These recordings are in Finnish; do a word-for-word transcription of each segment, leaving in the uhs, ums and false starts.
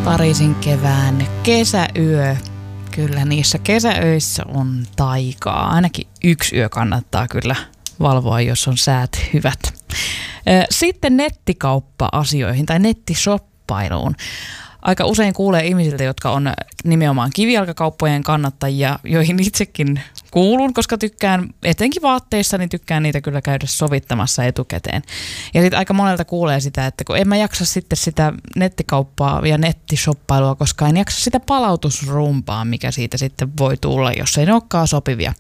Pariisin kevään kesäyö. Kyllä niissä kesäöissä on taikaa. Ainakin yksi yö kannattaa kyllä valvoa, jos on säät hyvät. Sitten nettikauppa-asioihin tai nettishoppailuun. Aika usein kuulee ihmisiltä, jotka on nimenomaan kivijalkakauppojen kannattajia, joihin itsekin kuulun, koska tykkään, etenkin vaatteissa, niin tykkään niitä kyllä käydä sovittamassa etukäteen. Ja sitten aika monelta kuulee sitä, että kun en mä jaksa sitten sitä nettikauppaa ja nettishoppailua, koska en jaksa sitä palautusrumpaa, mikä siitä sitten voi tulla, jos ei ne olekaan sopivia.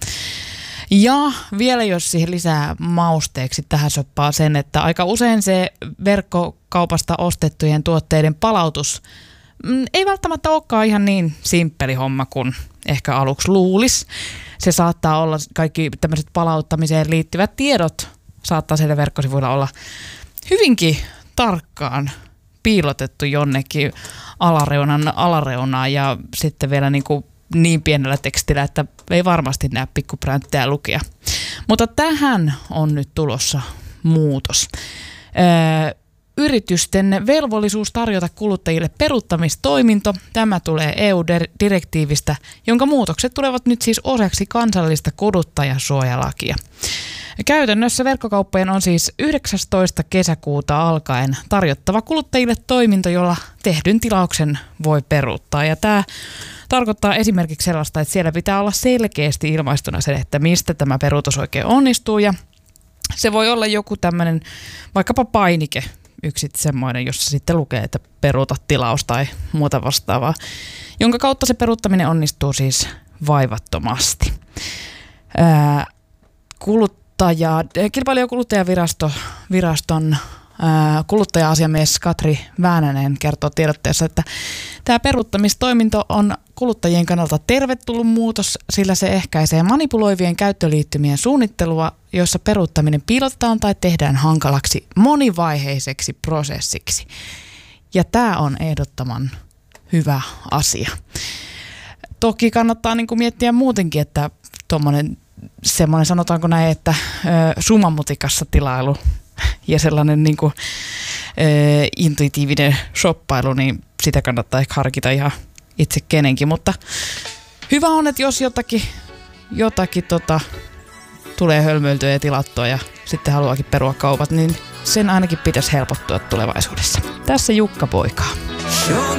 Ja vielä jos siihen lisää mausteeksi tähän soppaa sen, että aika usein se verkkokaupasta ostettujen tuotteiden palautus mm, ei välttämättä olekaan ihan niin simppeli homma kuin ehkä aluksi luulisi. Se saattaa olla kaikki tämmöiset palauttamiseen liittyvät tiedot saattaa siellä verkkosivuilla olla hyvinkin tarkkaan piilotettu jonnekin alareunan alareunaan ja sitten vielä niin kuin niin pienellä tekstillä, että ei varmasti näe pikkupränttiä lukea. Mutta tähän on nyt tulossa muutos. Öö, yritysten velvollisuus tarjota kuluttajille peruuttamistoiminto. Tämä tulee E U-direktiivistä, jonka muutokset tulevat nyt siis osaksi kansallista kuluttajasuojalakia. Käytännössä verkkokauppojen on siis yhdeksästoista kesäkuuta alkaen tarjottava kuluttajille toiminto, jolla tehdyn tilauksen voi peruuttaa. Ja tämä tarkoittaa esimerkiksi sellaista, että siellä pitää olla selkeästi ilmaistuna se, että mistä tämä peruutus oikein onnistuu. Ja se voi olla joku tämmöinen vaikkapa painike, yksi semmoinen, jossa sitten lukee, että peruuta tilaus tai muuta vastaavaa, jonka kautta se peruuttaminen onnistuu siis vaivattomasti. Ää, kuluttaja, kilpailu- ja kuluttajaviraston viraston, kuluttaja-asiamies Katri Väänänen kertoo tiedotteessa, että tämä peruuttamistoiminto on kuluttajien kannalta tervetullut muutos, sillä se ehkäisee manipuloivien käyttöliittymien suunnittelua, joissa peruuttaminen piilotetaan tai tehdään hankalaksi monivaiheiseksi prosessiksi. Ja tämä on ehdottoman hyvä asia. Toki kannattaa niin kuin miettiä muutenkin, että tuommoinen semmoinen, sanotaanko näin, että ö, sumamutikassa tilailu ja sellainen niin kuin, ö, intuitiivinen shoppailu, niin sitä kannattaa ehkä harkita ihan itse kenenkin. Mutta hyvä on, että jos jotakin, jotakin tota, tulee hölmöiltyä ja tilattua ja sitten haluaakin perua kaupat, niin sen ainakin pitäisi helpottua tulevaisuudessa. Tässä Jukka Poikaa.